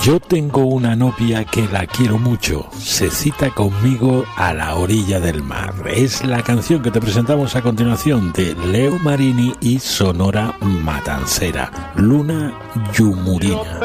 Yo tengo una novia que la quiero mucho, se cita conmigo a la orilla del mar. Es la canción que te presentamos a continuación de Leo Marini y Sonora Matancera, Luna Yumurina.